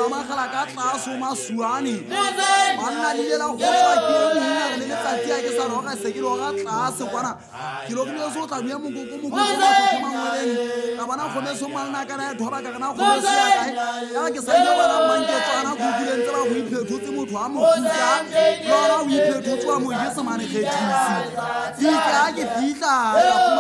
amagela ka tlase o masuane banna di lela go tswa ke monna le letsatsi a ke sa roga se ke roga tlase kwana ke lo ke so tla bua mokoko ke mangweleng ka bana khome so malna kana thoba ka kana khome se ya kae ya ke sa yo bana mange tsana go dileng tsela go iphetotse motho a mo fuka lora o iphetotse wa mo yesa mane kgethisi di ka ke fitla